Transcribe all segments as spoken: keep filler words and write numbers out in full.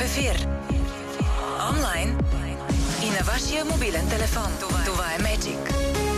ефир. Онлайн и на вашия мобилен телефон. Това, Това е Magic.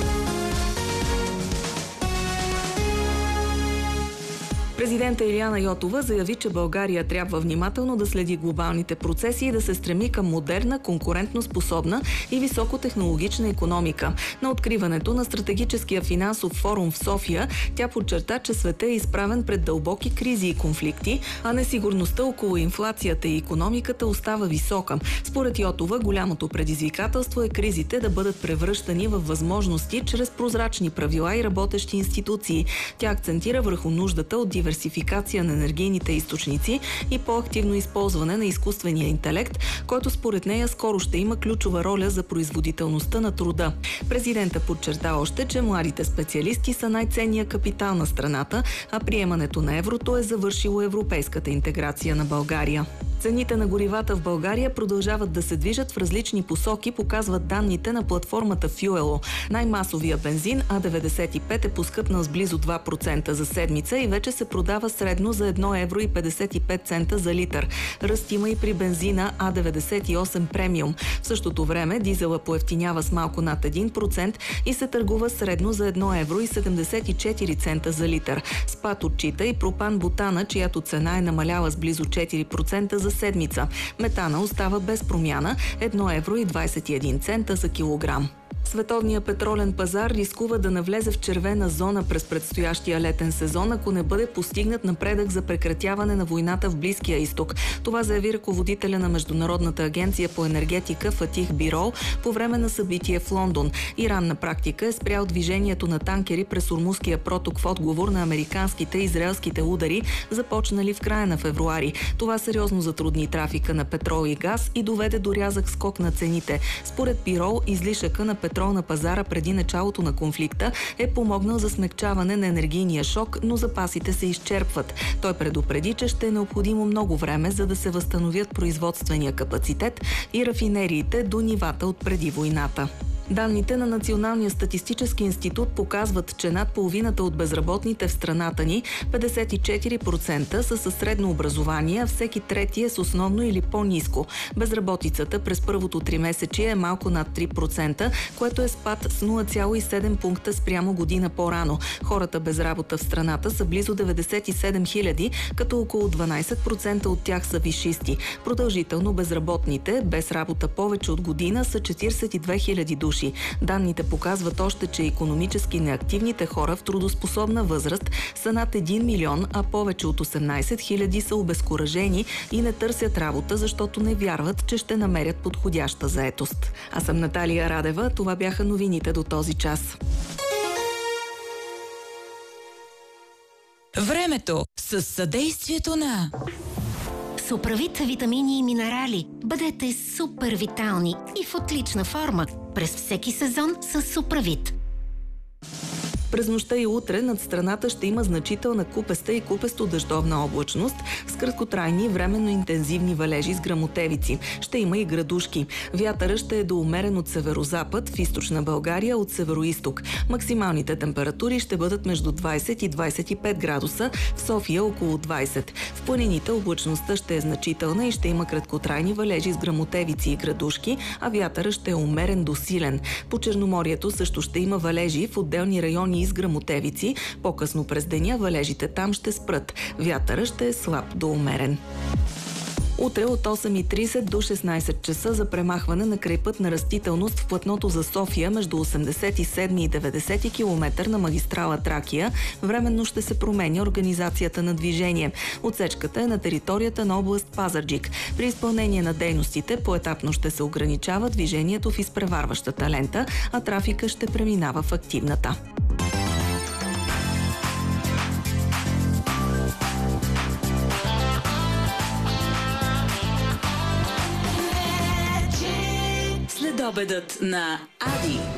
Президента Илияна Йотова заяви, че България трябва внимателно да следи глобалните процеси и да се стреми към модерна, конкурентноспособна и високотехнологична икономика. На откриването на стратегическия финансов форум в София тя подчерта, че светът е изправен пред дълбоки кризи и конфликти, а несигурността около инфлацията и икономиката остава висока. Според Йотова, голямото предизвикателство е кризите да бъдат превръщани в възможности чрез прозрачни правила и работещи институции. Тя акцентира върху нуждата от диверсификация диверсификация на енергийните източници и по-активно използване на изкуствения интелект, който според нея скоро ще има ключова роля за производителността на труда. Президента подчерта още, че младите специалисти са най-ценният капитал на страната, а приемането на еврото е завършило европейската интеграция на България. Цените на горивата в България продължават да се движат в различни посоки, показват данните на платформата Fuelo. Най-масовия бензин А деветдесет и пет е поскъпнал с близо два процента за седмица и вече се продава средно за едно евро и петдесет и пет цента за литър. Ръст има и при бензина А деветдесет и осем премиум. В същото време дизела поевтинява с малко над един процент и се търгува средно за едно евро и седемдесет и четири цента за литър. Спад отчита и пропан-бутана, чиято цена е намаляла с близо четири процента за седмица. Метана остава без промяна – едно евро и двадесет и един цента за килограм. Световният петролен пазар рискува да навлезе в червена зона през предстоящия летен сезон, ако не бъде постигнат напредък за прекратяване на войната в Близкия изток. Това заяви ръководителя на Международната агенция по енергетика Фатих Бирол по време на събитие в Лондон. Иран на практика е спрял движението на танкери през Ормузския проток в отговор на американските и израелските удари, започнали в края на февруари. Това сериозно затрудни трафика на петрол и газ и доведе до рязък скок на цените. Според Бирол, излишъка на петрол на пазара преди началото на конфликта е помогнал за смекчаване на енергийния шок, но запасите се изчерпват. Той предупреди, че ще е необходимо много време, за да се възстановят производствения капацитет и рафинериите до нивата от преди войната. Данните на Националния статистически институт показват, че над половината от безработните в страната ни, петдесет и четири процента, са със средно образование, а всеки трети е с основно или по-ниско. Безработицата през първото тримесечие е малко над три процента, което е спад с нула цяло и седем пункта спрямо година по-рано. Хората без работа в страната са близо деветдесет и седем хиляди, като около дванадесет процента от тях са висшисти. Продължително безработните, без работа повече от година, са четиридесет и две хиляди души. Данните показват още, че икономически неактивните хора в трудоспособна възраст са над един милион, а повече от осемнадесет хиляди са обезкуражени и не търсят работа, защото не вярват, че ще намерят подходяща заетост. Аз съм Наталия Радева, това бяха новините до този час. Времето с съдействието на Суправит витамини и минерали. Бъдете супер витални и в отлична форма през всеки сезон с Суправит. През нощта и утре над страната ще има значителна купеста и купесто-дъждовна облачност с краткотрайни временно интензивни валежи с гръмотевици. Ще има и градушки. Вятъра ще е до умерен от северозапад, в източна България от североизток. Максималните температури ще бъдат между двадесет и двадесет и пет градуса, в София около двадесет. В планините облачността ще е значителна и ще има краткотрайни валежи с гръмотевици и градушки, а вятъра ще е умерен до силен. По Черноморието също ще има валежи в отделни райони с гръмотевици. По-късно през деня валежите там ще спрат. Вятъра ще е слаб до умерен. Утре от осем и тридесет до шестнадесет часа за премахване на крайпътна растителност в платното за София между осемдесет и седми и деветдесети километър на магистрала Тракия временно ще се променя организацията на движение. Отсечката е на територията на област Пазарджик. При изпълнение на дейностите поетапно ще се ограничава движението в изпреварващата лента, а трафика ще преминава в активната. Следобедът на Ади.